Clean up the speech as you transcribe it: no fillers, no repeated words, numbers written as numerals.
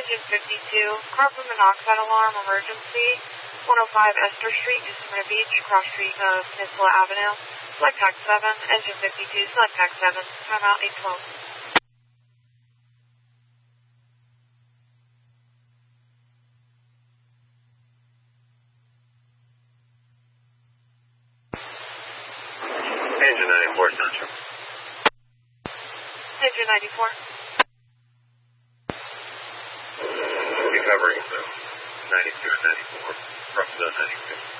Engine 52, carbon monoxide alarm emergency, 105 Esther Street, Smyrna Beach, cross street of Peninsula Avenue. Select Pack 7, Engine 52, Select Pack 7, timeout 812. Engine 94, Central. Engine 94. Recovering from 92 and 94, from the 92.